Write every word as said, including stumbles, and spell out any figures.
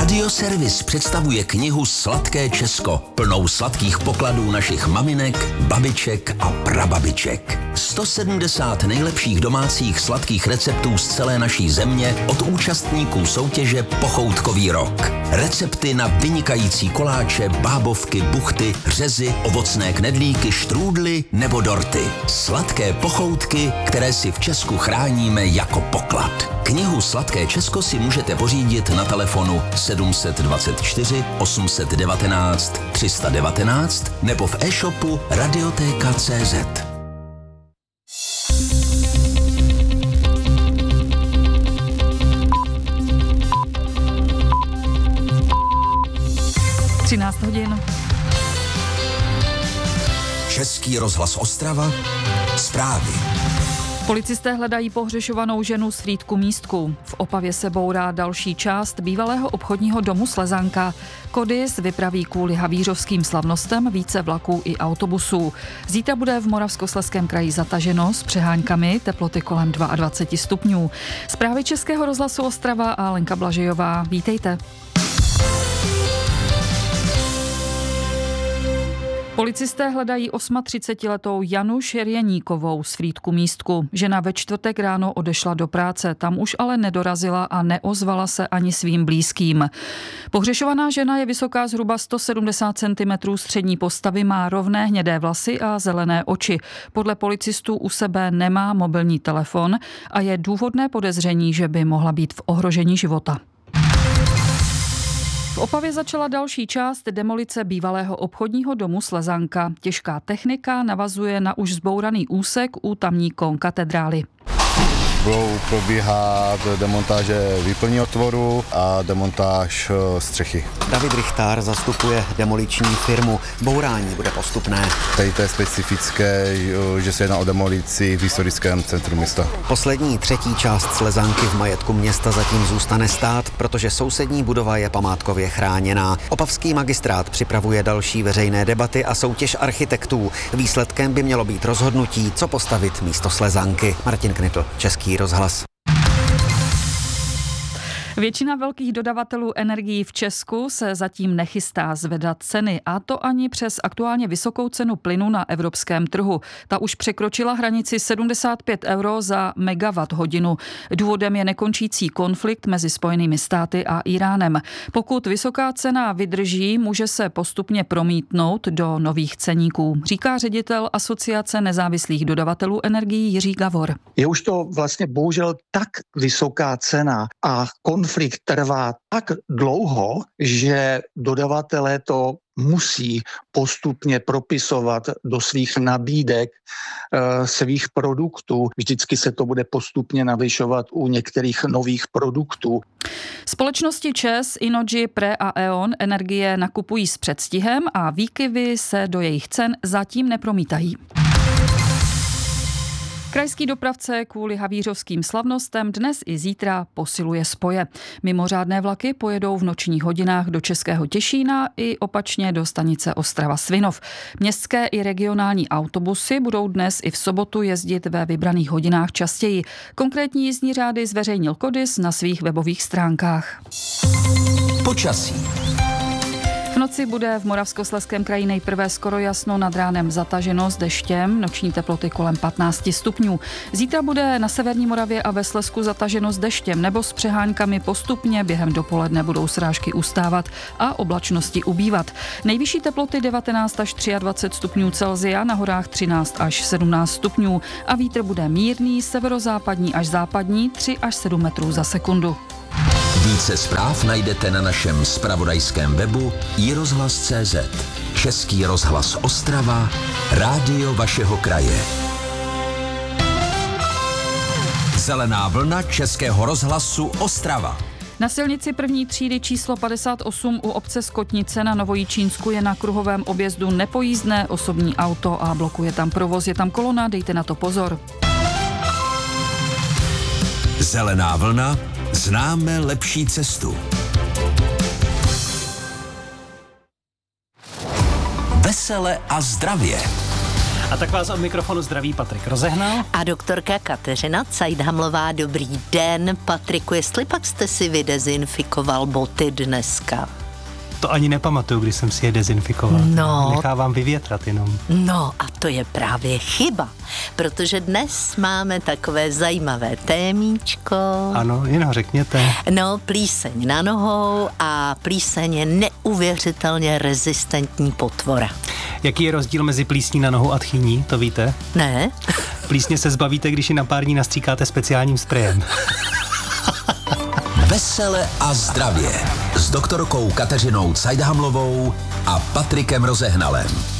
Radioservis představuje knihu Sladké Česko, plnou sladkých pokladů našich maminek, babiček a prababiček. sto sedmdesát nejlepších domácích sladkých receptů z celé naší země od účastníků soutěže Pochoutkový rok. Recepty na vynikající koláče, bábovky, buchty, řezy, ovocné knedlíky, štrůdly nebo dorty. Sladké pochoutky, které si v Česku chráníme jako poklad. Knihu Sladké Česko si můžete pořídit na telefonu sedm dvacet čtyři osm set devatenáct tři sta devatenáct nebo v e-shopu radioteka tečka cé zet. třináct hodin. Český rozhlas Ostrava. Zprávy. Policisté hledají pohřešovanou ženu z Frýdku Místku. V Opavě se bourá další část bývalého obchodního domu Slezanka. Kodys vypraví kvůli havířovským slavnostem více vlaků i autobusů. Zítra bude v Moravskoslezském kraji zataženo s přeháňkami, teploty kolem dvacet dva stupňů. Zprávy Českého rozhlasu Ostrava a Lenka Blažejová. Vítejte. Policisté hledají třicetiosmiletou Janu Šerjeníkovou z Frýdku Místku. Žena ve čtvrtek ráno odešla do práce, tam už ale nedorazila a neozvala se ani svým blízkým. Pohřešovaná žena je vysoká zhruba sto sedmdesát centimetrů, střední postavy, má rovné hnědé vlasy a zelené oči. Podle policistů u sebe nemá mobilní telefon a je důvodné podezření, že by mohla být v ohrožení života. V Opavě začala další část demolice bývalého obchodního domu Slezanka. Těžká technika navazuje na už zbouraný úsek u tamní konkatedrály. Budou probíhat demontáže výplní otvoru a demontáž střechy. David Richtár zastupuje demoliční firmu. Bourání bude postupné. Tady to je specifické, že se jedná o demolici v historickém centru města. Poslední třetí část Slezanky v majetku města zatím zůstane stát, protože sousední budova je památkově chráněná. Opavský magistrát připravuje další veřejné debaty a soutěž architektů. Výsledkem by mělo být rozhodnutí, co postavit místo Slezanky. Martin Knitl, Český rozhlas. Většina velkých dodavatelů energií v Česku se zatím nechystá zvedat ceny, a to ani přes aktuálně vysokou cenu plynu na evropském trhu. Ta už překročila hranici sedmdesát pět euro za megawatt hodinu. Důvodem je nekončící konflikt mezi Spojenými státy a Iránem. Pokud vysoká cena vydrží, může se postupně promítnout do nových ceníků, říká ředitel Asociace nezávislých dodavatelů energií Jiří Gavor. Je už to vlastně bohužel tak vysoká cena a konflikt Konflikt trvá tak dlouho, že dodavatelé to musí postupně propisovat do svých nabídek e, svých produktů. Vždycky se to bude postupně navyšovat u některých nových produktů. Společnosti ČEZ, Innogy, Pre a E.ON energie nakupují s předstihem a výkyvy se do jejich cen zatím nepromítají. Krajský dopravce kvůli havířovským slavnostem dnes i zítra posiluje spoje. Mimořádné vlaky pojedou v nočních hodinách do Českého Těšína i opačně do stanice Ostrava Svinov. Městské i regionální autobusy budou dnes i v sobotu jezdit ve vybraných hodinách častěji. Konkrétní jízdní řády zveřejnil Kodys na svých webových stránkách. Počasí. V noci bude v Moravskoslezském kraji nejprve skoro jasno, nad ránem zataženo s deštěm, noční teploty kolem patnáct stupňů. Zítra bude na severní Moravě a ve Slezsku zataženo s deštěm nebo s přehánkami, postupně během dopoledne budou srážky ustávat a oblačnosti ubývat. Nejvyšší teploty devatenáct až dvacet tři stupňů Celsia, na horách třináct až sedmnáct stupňů a vítr bude mírný, severozápadní až západní, tři až sedm metrů za sekundu. Více zpráv najdete na našem zpravodajském webu i rozhlas tečka cé zet. Český rozhlas Ostrava, rádio vašeho kraje. Zelená vlna Českého rozhlasu Ostrava. Na silnici první třídy číslo padesát osm u obce Skotnice na Novojičínsku je na kruhovém objezdu nepojízdné osobní auto a blokuje tam provoz. Je tam kolona, dejte na to pozor. Zelená vlna, známe lepší cestu. Vesele a zdravě. A tak vás od mikrofonu zdraví Patrik Rozehnal. A doktorka Kateřina Cajdhamlová. Dobrý den, Patriku, jestli pak jste si vydezinfikoval boty dneska? To ani nepamatuju, když jsem si je dezinfikoval. No. Nechávám vyvětrat jenom. No a to je právě chyba, protože dnes máme takové zajímavé témíčko. Ano, jen ho řekněte. No, plíseň na nohou a plíseň je neuvěřitelně rezistentní potvora. Jaký je rozdíl mezi plísní na nohu a tchýní, to víte? Ne? Plísně se zbavíte, když ji na pár dní nastříkáte speciálním sprejem. Vesele a zdravě s doktorkou Kateřinou Cajdhamlovou a Patrikem Rozehnalem.